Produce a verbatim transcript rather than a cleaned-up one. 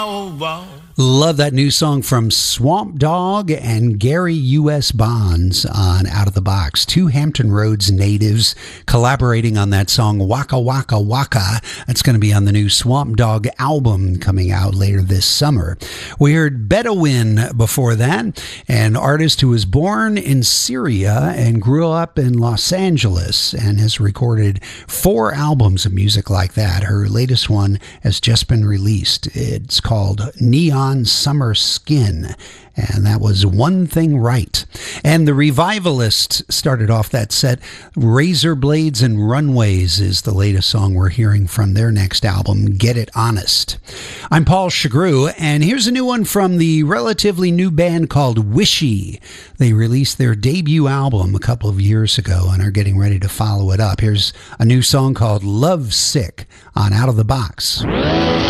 Love that new song from Swamp Dogg and Gary U S. Bonds on Out of the Box. Two Hampton Roads natives collaborating on that song Waka Waka Waka. That's going to be on the new Swamp Dogg album coming out later this summer. We heard Bedouin before that, an artist who was born in Syria and grew up in Los Angeles and has recorded four albums of music like that. Her latest one has just been released. It's called Neon Summer Skin, and that was One Thing Right. And the Revivalists started off that set. Razor Blades and Runways is the latest song we're hearing from their next album, Get It Honest. I'm Paul Chagru, and here's a new one from the relatively new band called Wishy. They released their debut album a couple of years ago and are getting ready to follow it up. Here's a new song called Love Sick on Out of the Box.